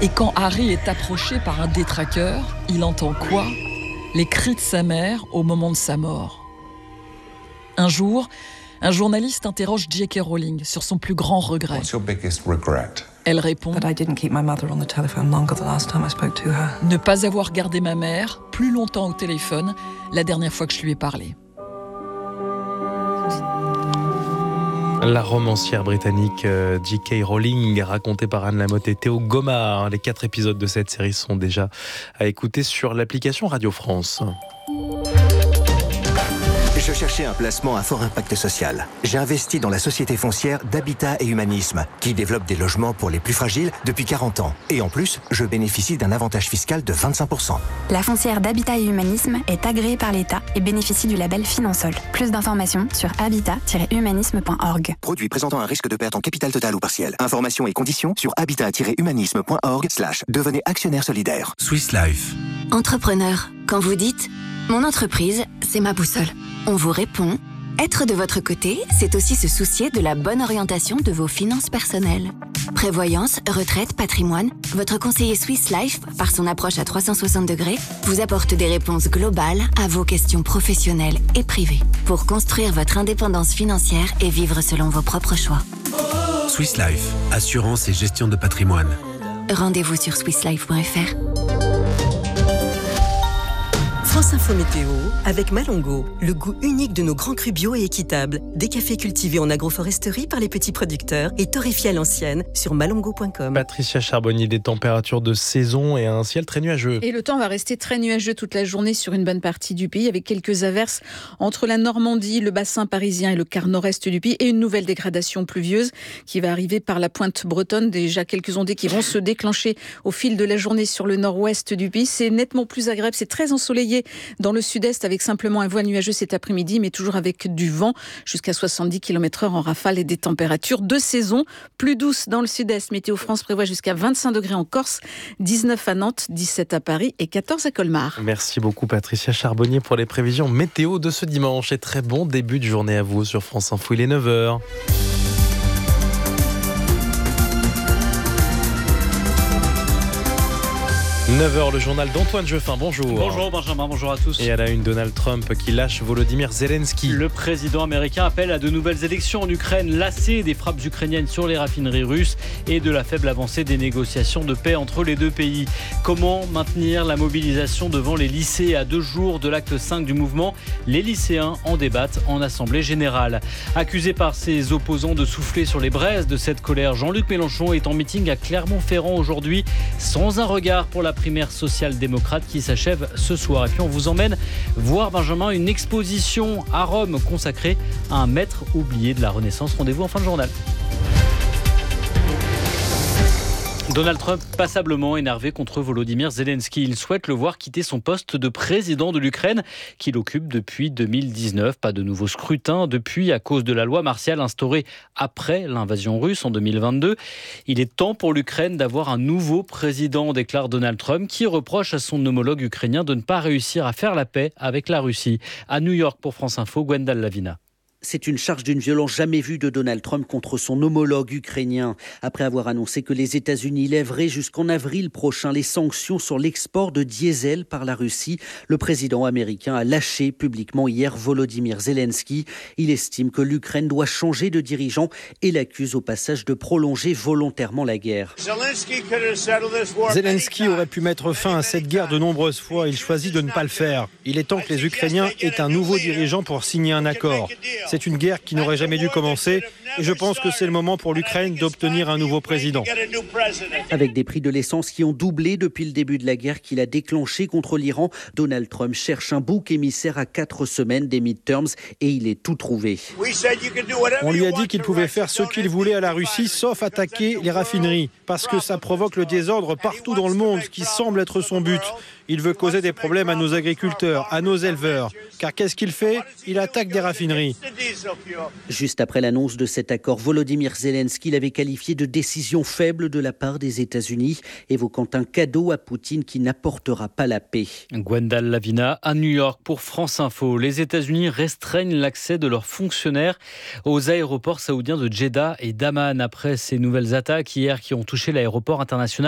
Et quand Harry est approché par un détraqueur, il entend quoi ? Les cris de sa mère au moment de sa mort. Un jour, un journaliste interroge J.K. Rowling sur son plus grand regret. What's your biggest regret? Elle répond That I didn't keep my mother on the telephone longer the last time I spoke to her. ne pas avoir gardé ma mère plus longtemps au téléphone la dernière fois que je lui ai parlé. La romancière britannique J.K. Rowling, racontée par Anne Lamotte et Théo Gomard. Les 4 épisodes de cette série sont déjà à écouter sur l'application Radio France. Je cherchais un placement à fort impact social. J'ai investi dans la société foncière d'Habitat et Humanisme, qui développe des logements pour les plus fragiles depuis 40 ans. Et en plus, je bénéficie d'un avantage fiscal de 25%. La foncière d'Habitat et Humanisme est agréée par l'État et bénéficie du label Finansol. Plus d'informations sur habitat-humanisme.org. Produit présentant un risque de perte en capital total ou partiel. Informations et conditions sur habitat-humanisme.org/devenez actionnaire solidaire. Swiss Life. Entrepreneur, quand vous dites « Mon entreprise, c'est ma boussole », on vous répond « Être de votre côté, c'est aussi se soucier de la bonne orientation de vos finances personnelles. » Prévoyance, retraite, patrimoine, votre conseiller Swiss Life, par son approche à 360 degrés, vous apporte des réponses globales à vos questions professionnelles et privées pour construire votre indépendance financière et vivre selon vos propres choix. Swiss Life, assurance et gestion de patrimoine. Rendez-vous sur swisslife.fr. France Info Météo avec Malongo, le goût unique de nos grands crus bio et équitables. Des cafés cultivés en agroforesterie par les petits producteurs et torréfiés à l'ancienne sur malongo.com. Patricia Charbonnier, des températures de saison et un ciel très nuageux. Et le temps va rester très nuageux toute la journée sur une bonne partie du pays, avec quelques averses entre la Normandie, le bassin parisien et le quart nord-est du pays, et une nouvelle dégradation pluvieuse qui va arriver par la pointe bretonne. Déjà quelques ondées qui vont se déclencher au fil de la journée sur le nord-ouest du pays. C'est nettement plus agréable, c'est très ensoleillé dans le sud-est avec simplement un voile nuageux cet après-midi, mais toujours avec du vent jusqu'à 70 km/h en rafale et des températures de saison plus douces dans le sud-est. Météo France prévoit jusqu'à 25 degrés en Corse, 19 à Nantes, 17 à Paris et 14 à Colmar. Merci beaucoup Patricia Charbonnier pour les prévisions météo de ce dimanche et très bon début de journée à vous sur France Info. Il est 9h. 9h, le journal d'Antoine Jeffin, bonjour. Bonjour Benjamin, bonjour à tous. Et à la une, Donald Trump qui lâche Volodymyr Zelensky. Le président américain appelle à de nouvelles élections en Ukraine, lassé des frappes ukrainiennes sur les raffineries russes et de la faible avancée des négociations de paix entre les deux pays. Comment maintenir la mobilisation devant les lycées à 2 jours de l'acte 5 du mouvement? Les lycéens en débattent en assemblée générale. Accusé par ses opposants de souffler sur les braises de cette colère, Jean-Luc Mélenchon est en meeting à Clermont-Ferrand aujourd'hui, sans un regard pour la primaire social-démocrate qui s'achève ce soir. Et puis on vous emmène voir, Benjamin, une exposition à Rome consacrée à un maître oublié de la Renaissance. Rendez-vous en fin de journal. Donald Trump passablement énervé contre Volodymyr Zelensky. Il souhaite le voir quitter son poste de président de l'Ukraine qu'il occupe depuis 2019. Pas de nouveau scrutin depuis à cause de la loi martiale instaurée après l'invasion russe en 2022. Il est temps pour l'Ukraine d'avoir un nouveau président, déclare Donald Trump, qui reproche à son homologue ukrainien de ne pas réussir à faire la paix avec la Russie. À New York pour France Info, Gwendal Lavina. C'est une charge d'une violence jamais vue de Donald Trump contre son homologue ukrainien. Après avoir annoncé que les États-Unis lèveraient jusqu'en avril prochain les sanctions sur l'export de diesel par la Russie, le président américain a lâché publiquement hier Volodymyr Zelensky. Il estime que l'Ukraine doit changer de dirigeant et l'accuse au passage de prolonger volontairement la guerre. Zelensky aurait pu mettre fin à cette guerre de nombreuses fois. Il choisit de ne pas le faire. Il est temps que les Ukrainiens aient un nouveau dirigeant pour signer un accord. C'est une guerre qui n'aurait jamais dû commencer et je pense que c'est le moment pour l'Ukraine d'obtenir un nouveau président. Avec des prix de l'essence qui ont doublé depuis le début de la guerre qu'il a déclenchée contre l'Iran, Donald Trump cherche un bouc émissaire à 4 semaines des midterms et il est tout trouvé. On lui a dit qu'il pouvait faire ce qu'il voulait à la Russie sauf attaquer les raffineries parce que ça provoque le désordre partout dans le monde, ce qui semble être son but. Il veut causer des problèmes à nos agriculteurs, à nos éleveurs. Car qu'est-ce qu'il fait? Il attaque des raffineries. Juste après l'annonce de cet accord, Volodymyr Zelensky l'avait qualifié de décision faible de la part des États-Unis, évoquant un cadeau à Poutine qui n'apportera pas la paix. Gwendal Lavina à New York pour France Info. Les États-Unis restreignent l'accès de leurs fonctionnaires aux aéroports saoudiens de Jeddah et d'Amman après ces nouvelles attaques hier qui ont touché l'aéroport international